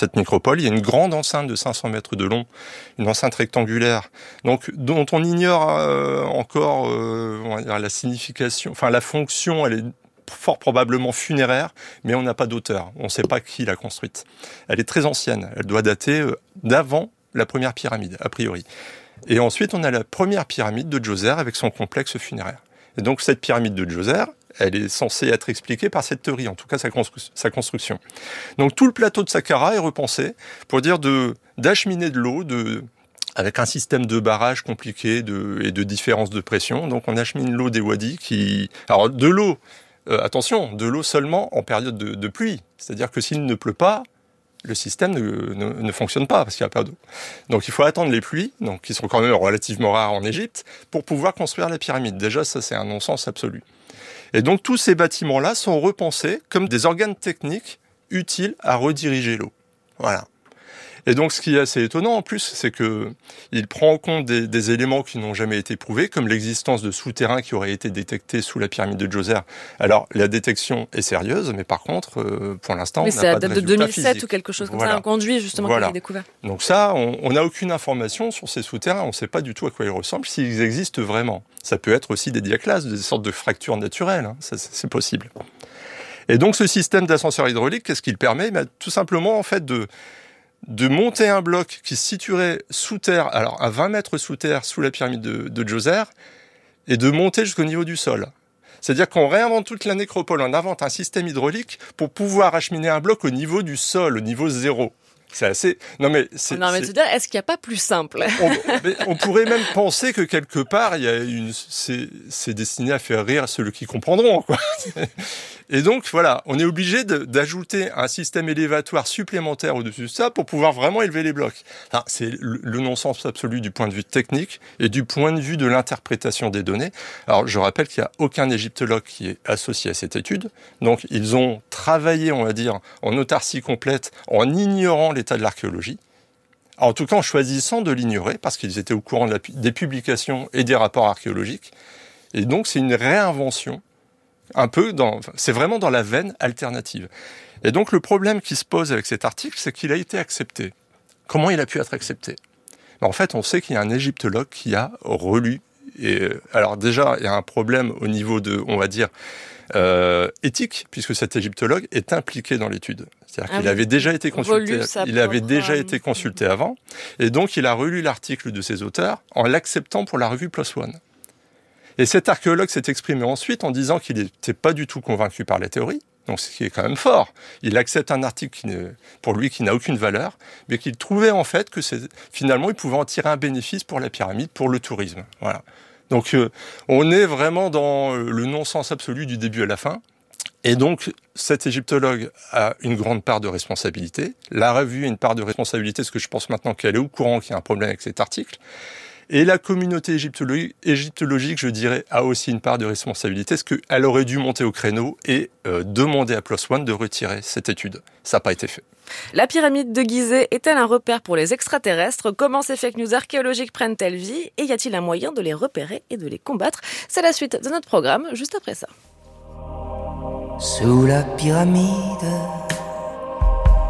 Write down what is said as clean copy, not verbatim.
cette nécropole. Il y a une grande enceinte de 500 mètres de long, une enceinte rectangulaire, donc dont on ignore encore on va dire, la signification, enfin la fonction, elle est fort probablement funéraire, mais on n'a pas d'auteur. On ne sait pas qui l'a construite. Elle est très ancienne. Elle doit dater d'avant la première pyramide, a priori. Et ensuite, on a la première pyramide de Djoser avec son complexe funéraire. Et donc, cette pyramide de Djoser, elle est censée être expliquée par cette théorie, en tout cas sa construction. Donc, tout le plateau de Saqqara est repensé pour dire d'acheminer de l'eau, avec un système de barrage compliqué et de différence de pression. Donc, on achemine l'eau des wadis alors, de l'eau, attention, de l'eau seulement en période de pluie. C'est-à-dire que s'il ne pleut pas, le système ne fonctionne pas parce qu'il n'y a pas d'eau. Donc il faut attendre les pluies, donc qui sont quand même relativement rares en Égypte, pour pouvoir construire la pyramide. Déjà, ça c'est un non-sens absolu. Et donc tous ces bâtiments-là sont repensés comme des organes techniques utiles à rediriger l'eau. Voilà. Et donc, ce qui est assez étonnant en plus, c'est que il prend en compte des éléments qui n'ont jamais été prouvés, comme l'existence de souterrains qui auraient été détectés sous la pyramide de Djoser. Alors, la détection est sérieuse, mais par contre, pour l'instant, on n'a pas de résultat physique. Mais c'est de 2007 ou quelque chose comme ça, un conduit justement qui a été découvert. Donc ça, on n'a aucune information sur ces souterrains, on ne sait pas du tout à quoi ils ressemblent, s'ils existent vraiment. Ça peut être aussi des diaclases, des sortes de fractures naturelles, hein. Ça, c'est possible. Et donc, ce système d'ascenseur hydraulique, qu'est-ce qu'il permet ? Tout simplement, en fait, de monter un bloc qui se situerait sous terre, alors à 20 mètres sous terre, sous la pyramide de Djoser, et de monter jusqu'au niveau du sol. C'est-à-dire qu'on réinvente toute la nécropole, on invente un système hydraulique pour pouvoir acheminer un bloc au niveau du sol, au niveau zéro. C'est assez... Non mais tu veux dire, est-ce qu'il n'y a pas plus simple ? On pourrait même penser que quelque part, c'est destiné à faire rire ceux qui comprendront, quoi. Et donc, voilà, on est obligé d'ajouter un système élévatoire supplémentaire au-dessus de ça pour pouvoir vraiment élever les blocs. Enfin, c'est le non-sens absolu du point de vue technique et du point de vue de l'interprétation des données. Alors, je rappelle qu'il n'y a aucun égyptologue qui est associé à cette étude. Donc, ils ont travaillé, on va dire, en autarcie complète, en ignorant l'état de l'archéologie. En tout cas, en choisissant de l'ignorer, parce qu'ils étaient au courant des publications et des rapports archéologiques. Et donc, c'est une réinvention. C'est vraiment dans la veine alternative. Et donc, le problème qui se pose avec cet article, c'est qu'il a été accepté. Comment il a pu être accepté ? En fait, on sait qu'il y a un égyptologue qui a relu. Et, alors déjà, il y a un problème au niveau de, on va dire, éthique, puisque cet égyptologue est impliqué dans l'étude. C'est-à-dire qu'il avait déjà été consulté avant. Et donc, il a relu l'article de ses auteurs en l'acceptant pour la revue PLOS ONE. Et cet archéologue s'est exprimé ensuite en disant qu'il n'était pas du tout convaincu par la théorie, donc ce qui est quand même fort. Il accepte un article pour lui qui n'a aucune valeur, mais qu'il trouvait en fait que finalement il pouvait en tirer un bénéfice pour la pyramide, pour le tourisme. Voilà. Donc on est vraiment dans le non-sens absolu du début à la fin. Et donc, cet égyptologue a une grande part de responsabilité. La revue a une part de responsabilité, parce que je pense maintenant qu'elle est au courant qu'il y a un problème avec cet article. Et la communauté égyptologique, je dirais, a aussi une part de responsabilité, parce qu'elle aurait dû monter au créneau et demander à PLOS ONE de retirer cette étude. Ça n'a pas été fait. La pyramide de Gizeh est-elle un repère pour les extraterrestres ? Comment ces fake news archéologiques prennent-elles vie ? Et y a-t-il un moyen de les repérer et de les combattre ? C'est la suite de notre programme, juste après ça. Sous la pyramide